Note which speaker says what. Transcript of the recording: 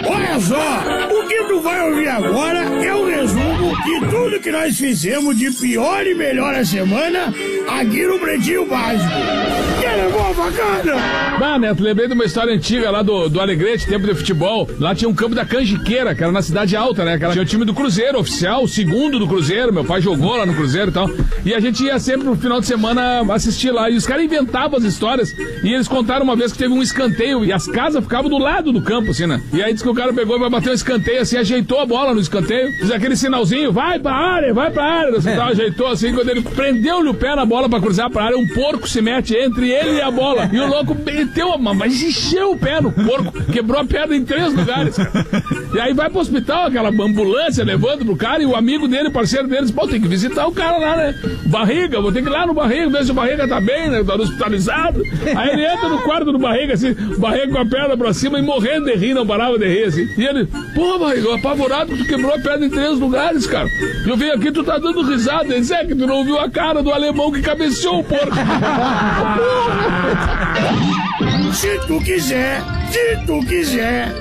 Speaker 1: Olha só, o que tu vai ouvir agora é um resumo de tudo que nós fizemos de pior e melhor a semana aqui no Pretinho Básico. Que é boa, bacana!
Speaker 2: Neto, lembrei de uma história antiga lá do Alegrete, tempo de futebol. Lá tinha um campo da Canjiqueira, que era na Cidade Alta, né? Tinha o time do Cruzeiro oficial, o segundo do Cruzeiro. Meu pai jogou lá no Cruzeiro e tal. E a gente ia sempre no final de semana assistir lá. E os caras inventavam as histórias. E eles contaram uma vez que teve um escanteio e as casas ficavam do lado do campo, assim, né? E aí diz que o cara pegou e vai bater um escanteio, assim, ajeitou a bola no escanteio. Fiz aquele sinalzinho, vai pra área. Assim, tal, ajeitou assim, quando ele prendeu-lhe o pé na bola pra cruzar pra área, um porco se mete entre ele e a bola. E o louco meteu, mas encheu o pé no porco, quebrou a perna em 3 lugares, cara. E aí vai pro hospital, aquela ambulância levando pro cara, e o amigo dele, parceiro dele, diz, pô, tem que visitar o cara lá, né? Barriga, vou ter que ir lá no Barriga, ver se o Barriga tá bem, né? Tá hospitalizado. Aí ele entra no quarto do Barriga, assim, Barriga com a perna pra cima e morrendo de rir, não parava de rir, assim. E ele, pô, Barriga, apavorado que tu quebrou a perna em 3 lugares, cara. Eu vim aqui, tu tá dando risada. Ele disse, que tu não viu a cara do alemão que cabeceou o porco.
Speaker 1: Se tu quiser.